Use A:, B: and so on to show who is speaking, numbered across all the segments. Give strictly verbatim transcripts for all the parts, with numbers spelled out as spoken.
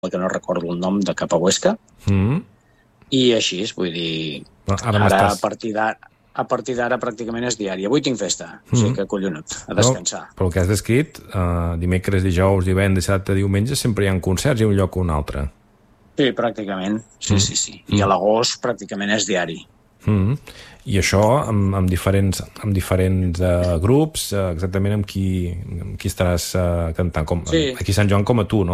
A: que no recordo el nom, de cap a Huesca, mm. i així, vull dir, ara, ara a partir d'ara a partir d'ara pràcticament és diari. Avui tinc festa, mm. o sigui que collonut, a descansar.
B: No, però el que has descrit, uh, dimecres, dijous, divendres, dissabte, diumenge, sempre hi ha concerts i un lloc o un altre.
A: Sí, pràcticament, sí, mm. sí, sí. I mm. a l'agost pràcticament és diari.
B: Mm. I això amb, amb diferents, amb diferents uh, grups, uh, exactament amb qui, amb qui estaràs uh, cantant. Com, sí. Aquí a Sant Joan com a tu, no?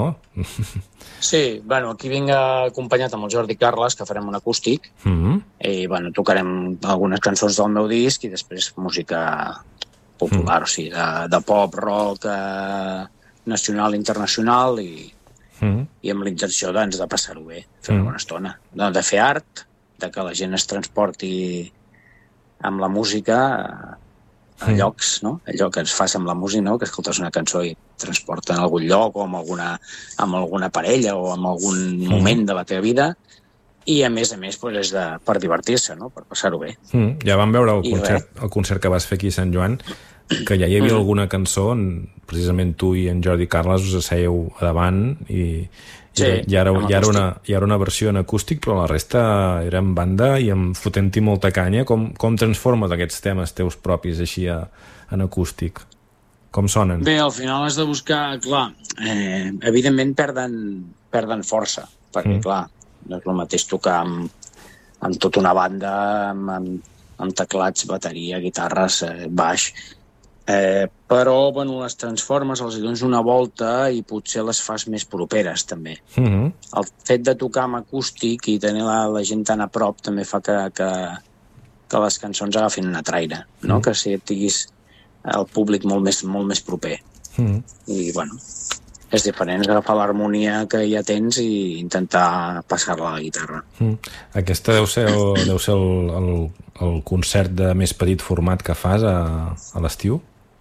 A: Sí, bueno, aquí vinc acompanyat amb el Jordi Carles, que farem un acústic, mm-hmm. i bueno, tocarem algunes cançons del meu disc i després música popular, mm. o sigui, de, de pop, rock, eh, nacional, internacional, i, mm. i amb l'intenció doncs, de passar-ho bé, fer mm. una bona estona. De, de fer art, de que la gent es transporti amb la música a, a llocs, no? Allò que es fa amb la música, no? Que escoltes una cançó i transporta en algun lloc o amb alguna, amb alguna parella o amb algun mm. moment de la teva vida, i a més a més pues, és de, per divertir-se, no? Per passar-ho bé.
B: Mm. Ja vam veure el concert, el concert que vas fer aquí a Sant Joan, que ja hi havia mm. alguna cançó on precisament tu i en Jordi Carles us asseieu a davant i
A: Sí,
B: I ara, hi, ara una, hi ara una versió en acústic, però la resta era en banda i amb fotent-hi molta canya. Com, com transformes aquests temes teus propis així a, en acústic? Com sonen?
A: Bé, al final has de buscar... Clar, eh, evidentment perden, perden força, perquè, mm. clar, no és el mateix tocar amb, amb tota una banda, amb, amb, amb teclats, bateria, guitarres, eh, baix... Eh, però, bueno, les transformes, els dones una volta i potser les fas més properes, també. Mm-hmm. El fet de tocar amb acústic i tenir la, la gent tan a prop també fa que, que, que les cançons agafin una traire, no? Mm-hmm. Que si et diguis el públic molt més, molt més proper. Mm-hmm. I, bueno, és diferent agafar l'harmonia que ja tens i intentar passar-la a la guitarra.
B: Mm. Aquesta deu ser el, deu ser el, el, el concert de més petit format que fas a, a l'estiu?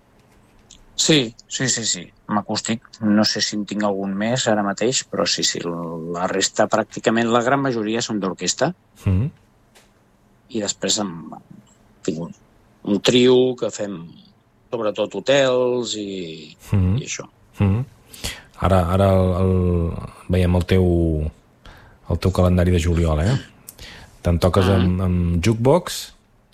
A: Sí, sí, sí, sí, amb acústic. No sé si en tinc algun més ara mateix, però sí, sí, la resta pràcticament, la gran majoria són d'orquestra. Mm. I després amb, tinc un, un trio que fem sobretot hotels i, mm. i això.
B: Mm. Ara, ara el, el, veiem el teu, el teu calendari de juliol, eh? Te'n toques ah. amb, amb Jukebox?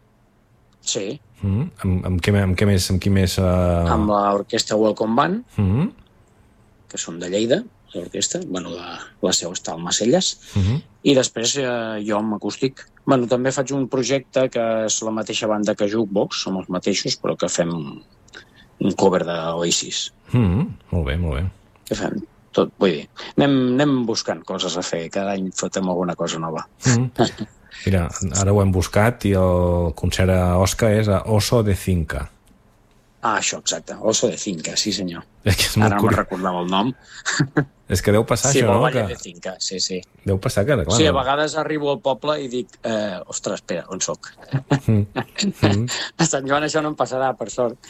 A: Sí.
B: Mm. Amb, amb, què, amb què més? Amb, qui més uh...
A: amb l'orquestra Welcome Band, mm. que són de Lleida, l'orquestra, bueno, la, la seu està al Macelles, mm-hmm. i després eh, jo amb acústic. Bueno, també faig un projecte que és la mateixa banda que Jukebox, som els mateixos, però que fem un cover d'Oasis.
B: Mm. Molt bé, molt bé.
A: Que fem tot, vull dir, anem, anem buscant coses a fer, cada any fotem alguna cosa nova. Mm.
B: Mira, ara ho hem buscat i el concert a Osca és a Oso de Cinca.
A: Ah, això, exacte, Oso de Cinca, sí senyor.
B: És que és molt
A: ara no me'n recordava el nom.
B: És que deu passar
A: sí,
B: això, no?
A: Que... de Cinca, sí, sí.
B: Deu passar que... Clar,
A: sí, a vegades arribo al poble i dic, eh, ostres, espera, on soc? Mm. Mm. A Sant Joan això no em passarà, per sort.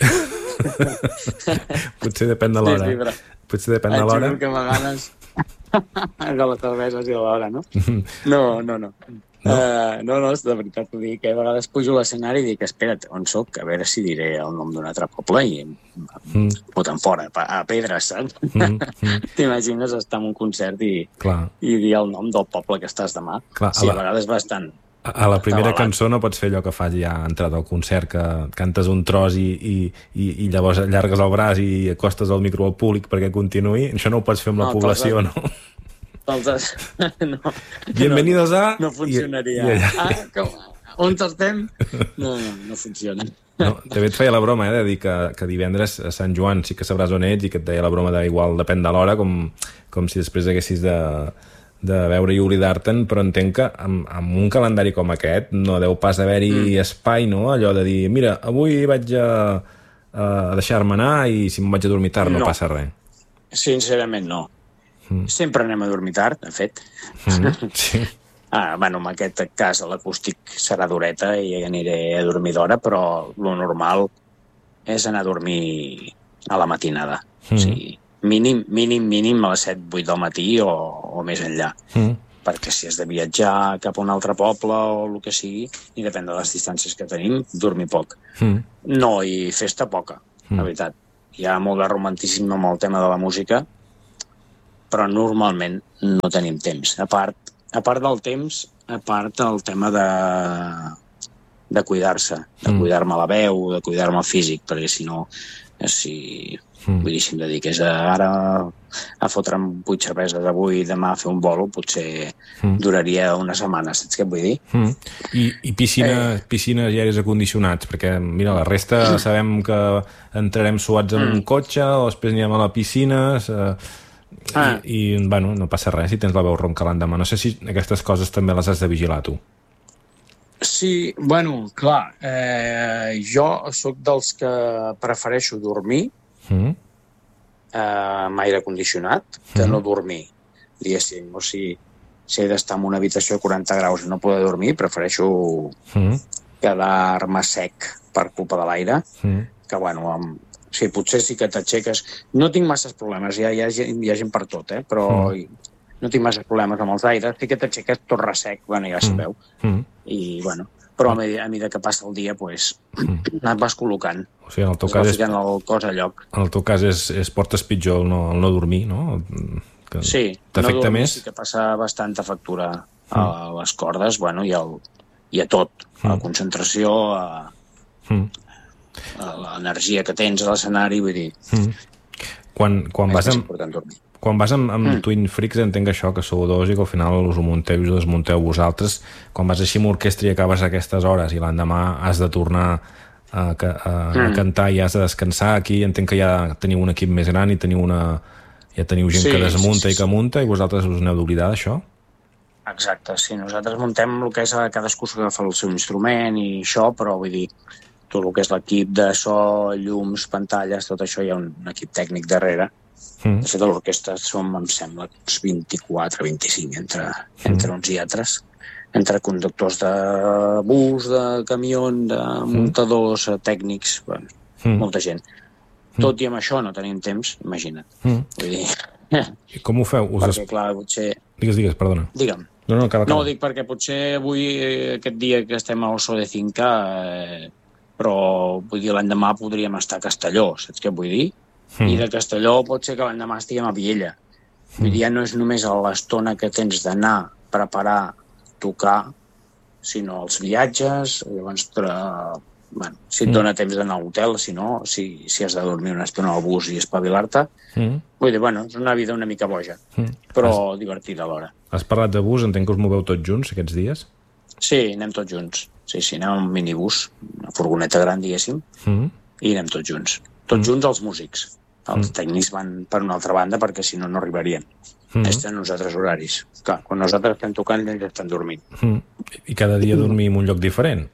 B: Potser depèn de l'hora. Sí, sí, Potser depèn de l'hora.
A: Et que a vegades... de les cerveses i de l'hora, no? No, no, no. No. Uh, no, no, de veritat t'ho dic, que a vegades pujo a l'escenari i dic, espera't, on soc? A veure si diré el nom d'un altre poble i em mm. foten fora, a pedres, saps? Mm. Mm. T'imagines estar en un concert i, i dir el nom del poble que estàs demà? Clar, sí, a, la... a vegades bastant...
B: A, a la primera cançó no pots fer allò que fas ja entrat al concert, que cantes un tros i, i, i, i llavors allargues el braç i acostes el micro al públic perquè continuï. Això no ho pots fer amb la no, població, no?
A: Els... no.
B: Bienvenidos a...
A: No funcionaria. I, i ah, com... On estem? No, no, no funciona.
B: No, també et feia la broma, eh, de dir que, que divendres a Sant Joan sí que sabràs on ets i que et deia la broma de igual depèn de l'hora, com, com si després haguessis de, de veure i oblidar-te'n, però entenc que amb, amb un calendari com aquest no deu pas haver-hi mm. espai, no? Allò de dir, mira, avui vaig a, a deixar-me anar i si me'n vaig a dormir tard no, no passa res.
A: Sincerament no. Mm. Sempre anem a dormir tard, de fet.
B: Mm, sí.
A: ah, bueno, en aquest cas l'acústic serà d'horeta i aniré a dormir d'hora, però lo normal és anar a dormir a la matinada. Mm. O sigui, mínim, mínim, mínim a les set vuit del matí o, o més enllà. Mm. Perquè si has de viatjar cap a un altre poble o el que sigui, i depèn de les distàncies que tenim, dormir poc. Mm. No, i festa poca, mm. la veritat. Hi ha molt de romanticisme amb el tema de la música, però normalment no tenim temps. A part, a part del temps, a part el tema de, de cuidar-se, de mm. cuidar-me la veu, de cuidar-me el físic, perquè si no, si... Mm. Vull dir, si em dediqués a, ara a fotre'm vuit cerveses avui i demà a fer un bolo, potser mm. duraria una setmana, saps què vull dir?
B: Mm. I, i piscina, eh. piscines i aires acondicionats, perquè mira, la resta mm. sabem que entrarem suats en mm. un cotxe o després anirem a la piscina eh, ah. i, i bueno, no passa res si tens la veu ronca l'endemà. No sé si aquestes coses també les has de vigilar tu.
A: Sí, bueno, clar, eh, jo sóc dels que prefereixo dormir Mm. Eh, amb aire condicionat que mm. no dormir, diguéssim. O sigui, si he d'estar en una habitació de quaranta graus i no poder dormir, prefereixo mm. quedar-me sec per culpa de l'aire, mm. que bueno, amb... sí, potser sí que t'aixeques. No tinc masses problemes, hi ha, hi ha, gent, hi ha gent per tot, eh? Però mm. no tinc masses problemes amb els aires, sí que t'aixeques tot ressec, bueno, ja sabeu. Mm. I bueno, però a mesura, a mesura que passa el dia, pues, mm. et vas col·locant.
B: O sigui, en el teu cas és...
A: el cos a lloc.
B: En el teu cas és, és portes pitjor el no, el no dormir, no? Que
A: sí, no dormir més? Sí que passa bastanta factura mm. a les cordes, bueno, i, el, i a tot, mm. a la concentració, a, mm. a l'energia que tens a l'escenari, vull dir...
B: Mm. Quan, quan vas amb... Quan vas amb, amb mm. Twin Freaks entenc això, que sou dos i que al final us ho munteu i us desmunteu vosaltres. Quan vas així amb orquestra i acabes a aquestes hores i l'endemà has de tornar a, a, a, mm. a cantar i has de descansar, aquí entenc que ja teniu un equip més gran i teniu una, ja teniu gent sí, que desmunta sí, sí, i que munta i vosaltres us n'heu d'oblidar d'això?
A: Exacte, sí. Nosaltres muntem el que és a cadascú que fa el seu instrument i això, però vull dir, tot el que és l'equip de so, llums, pantalles, tot això hi ha un, un equip tècnic darrere. Mm. De fet, a l'orquestra som, em sembla, uns vint-i-quatre, vint-i-cinc entre, mm. entre uns i altres, entre conductors de bus, de camió, de muntadors, mm. tècnics, bueno, mm. molta gent. Mm. Tot i amb això no tenim temps, imagina't. Mm. Vull dir...
B: I com ho feu? Us
A: perquè, clar, potser...
B: Digues, digues, perdona.
A: Digue'm.
B: No, no, acaba, acaba.
A: No, dic perquè potser avui, aquest dia que estem a Oso de Cinca, eh, però vull dir, l'endemà podríem estar a Castelló, saps què vull dir? Mm. I de Castelló pot ser que l'endemà estiguem a Viella. Mm. Vull dir, ja no és només l'estona que tens d'anar, preparar, tocar, sinó els viatges, llavors, tra... bueno, si et mm. dona temps d'anar a l'hotel, si no, si, si has de dormir una estona al bus i espavilar-te, mm. vull dir, bueno, és una vida una mica boja, mm. però has... divertida alhora.
B: Has parlat de bus, entenc que us moveu tots junts aquests dies?
A: Sí, anem tots junts. Sí, sí, anem en un minibús, una furgoneta gran, diguéssim, mm. i anem tots junts. Tots mm. junts els músics. Els mm. tècnics van per una altra banda perquè si no no arribarien. Mm. Estan uns altres horaris. Clar, quan nosaltres estem tocant ells estan dormint. Mm.
B: I cada dia dormim en un lloc diferent?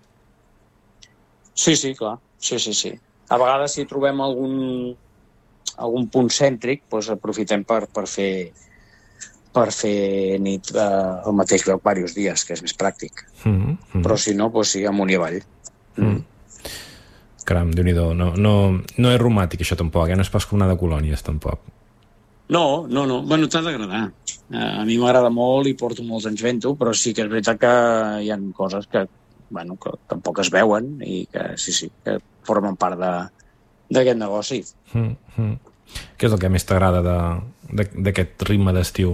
A: Sí, sí, clar. Sí, sí, sí. A vegades si trobem algun, algun punt cèntric, doncs aprofitem per, per fer per fer nit eh, al mateix lloc diversos dies, que és més pràctic. Mm. Mm. Però si no, doncs sí, amunt i avall. Mm. Mm.
B: Caram, Déu-n'hi-do. No, no, no és romàntic, això, tampoc. Ja no és pas com anar de colònies, tampoc.
A: No, no, no. Bueno, t'ha d'agradar. A mi m'agrada molt i porto molts anys fent-ho, però sí que és veritat que hi ha coses que, bueno, que tampoc es veuen i que, sí, sí, que formen part d'aquest negoci.
B: Mm, mm. Què és el que més t'agrada d'aquest ritme d'estiu?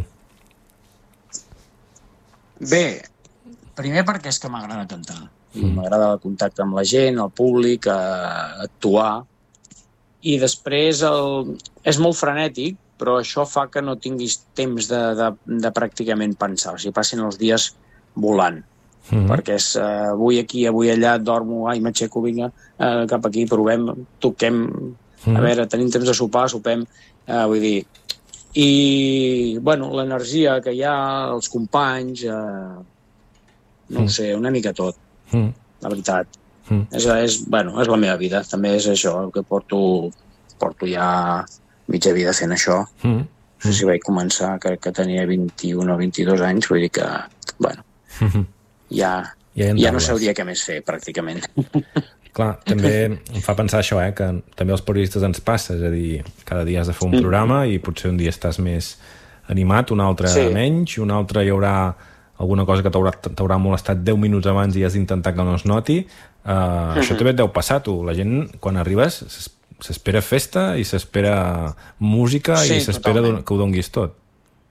A: Bé, primer perquè és que m'agrada cantar. Mm. M'agrada el contacte amb la gent, el públic, a actuar. I després el... és molt frenètic, però això fa que no tinguis temps de, de, de pràcticament pensar. O sigui, passin els dies volant. Mm. Perquè és uh, avui aquí, avui allà, dormo, ai, m'aixeco, vinga, uh, cap aquí, provem, toquem, mm. a veure, tenim temps de sopar, sopem, uh, vull dir... I, bueno, l'energia que hi ha, els companys, uh, no mm. ho sé, una mica tot. Mm. La veritat mm. és, és, bueno, és la meva vida, també és això el que porto, porto ja mitja vida fent això. Mm. No sé si vaig començar que, que tenia vint-i-un o vint-i-dos anys, vull dir que bueno, mm-hmm. ja, ja, ja no sabria què més fer pràcticament.
B: Clar, també em fa pensar això, eh, que també als periodistes ens passa, és a dir, cada dia has de fer un mm. programa i potser un dia estàs més animat, un altre sí. menys, un altre hi haurà alguna cosa que t'haurà molestat deu minuts abans i has d'intentar que no es noti. Uh, mm-hmm. Això també et deu passar, tu. La gent, quan arribes, s'espera festa i s'espera música sí, i s'espera que ho donguis tot.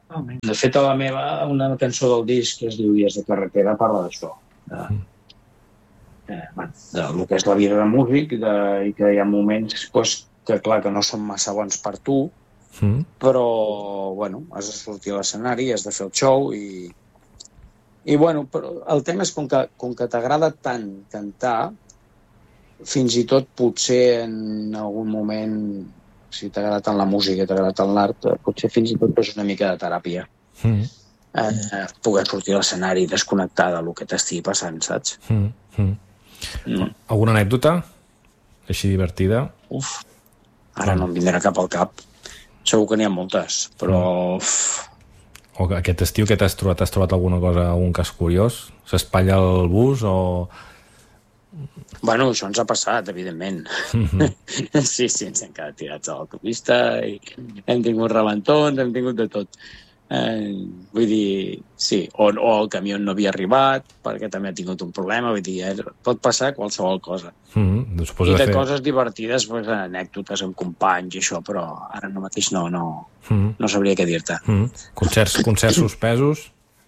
A: De fet, a la meva, una cançó del disc que es diu Dies de carretera parla d'això. De, de, bueno, de lo que és la vida de músic de, i que hi ha moments pues, que, clar, que no són massa bons per tu, mm. però, bueno, has de sortir a l'escenari, has de fer el show i... I, bueno, però el tema és com que, com que t'agrada tant cantar, fins i tot potser en algun moment, si t'agrada tant la música, t'agrada tant l'art, potser fins i tot és una mica de teràpia. Mm. Eh, poder sortir a l'escenari i desconnectar del que t'estigui passant, saps?
B: Mm. Mm. Mm. Alguna anècdota així divertida?
A: Uf, ara no em vindrà cap al cap. Segur que n'hi ha moltes, però... Mm.
B: O aquest estiu que t'has trobat, has trobat alguna cosa, algun cas curiós? S'espatlla el bus o...?
A: Bueno, això ens ha passat, evidentment. Mm-hmm. Sí, sí, ens hem quedat tirats a l'autopista i hem tingut ralentons, hem tingut de tot. Eh, vull dir, sí, o, o el camió no havia arribat perquè també ha tingut un problema, vull dir, eh, pot passar qualsevol cosa.
B: Mm-hmm.
A: I de
B: fer...
A: coses divertides, pues, anècdotes amb companys i això, però ara no mateix no, no, mm-hmm. no sabria què dir-te.
B: Mm-hmm. Concerts, concerts suspesos?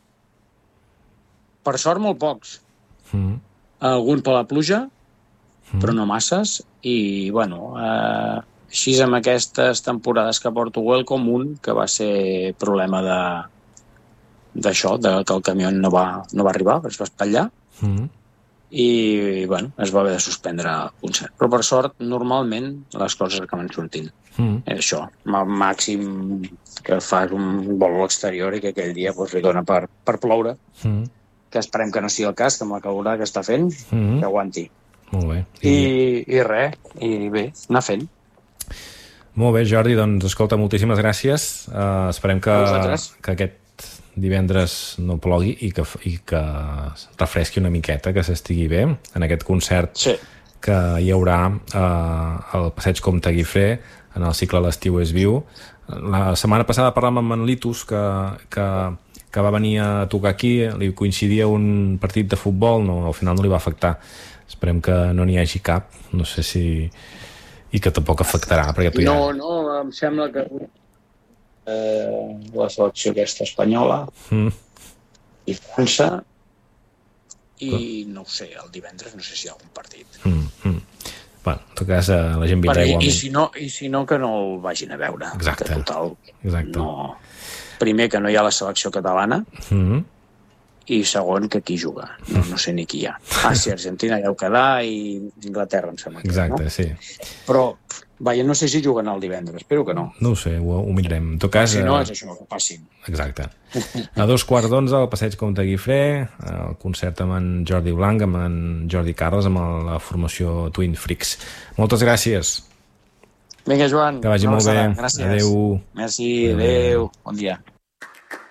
A: Per sort, molt pocs.
B: Mm-hmm.
A: Algun per la pluja, mm-hmm. però no masses, i, bueno... Eh, així amb aquestes temporades que porto Welcome, un que va ser problema de d'això, de que el camió no va, no va arribar, es va espatllar, mm-hmm. i, bueno, es va haver de suspendre el concert. Però, per sort, normalment les coses acaben sortint. Mm-hmm. És això, màxim que fas un vol a l'exterior i que aquell dia pues, li dona per, per ploure, mm-hmm. que esperem que no sigui el cas, que amb la calorada que està fent, mm-hmm. que aguanti.
B: Molt bé.
A: I, i res, i bé, anar fent.
B: Molt bé, Jordi, doncs escolta, moltíssimes gràcies. Uh, esperem que, que aquest divendres no plogui i que, i que refresqui una miqueta, que s'estigui bé en aquest concert
A: sí.
B: que hi haurà uh, al Passeig Comte Guifré en el cicle L'estiu és viu. La setmana passada parlàvem amb en Litus que, que, que va venir a tocar aquí, li coincidia un partit de futbol, no, al final no li va afectar. Esperem que no n'hi hagi cap, no sé si... i que tampoc afectarà, perquè tu ja...
A: No, no, em sembla que eh, la selecció aquesta espanyola mm. i França i mm. no ho sé, el divendres no sé si hi ha algun partit.
B: Mm. Mm. Bueno, en tot cas, la gent vindrà igualment.
A: I, si no, I si no, que no el vagin a veure.
B: Exacte.
A: Que total,
B: Exacte.
A: No... Primer, que no hi ha la selecció catalana, mm. i segon, que qui juga. No, no sé ni qui hi ha. Ah, sí, Argentina deu quedar i Inglaterra, em sembla.
B: Exacte,
A: no?
B: sí.
A: Però, vaja, no sé si juguen el divendres, espero que no.
B: No ho sé, ho, ho mirarem. En tot cas...
A: Si no, és això, que passin.
B: Exacte. A dos quarts d'onze, al Passeig Comte Guifré, el concert amb en Jordi Blanc, amb en Jordi Carles, amb la formació Twin Freaks. Moltes gràcies.
A: Vinga, Joan.
B: Que vagi molt bé.
A: Gràcies.
B: Adéu.
A: Merci, adéu. Bon dia.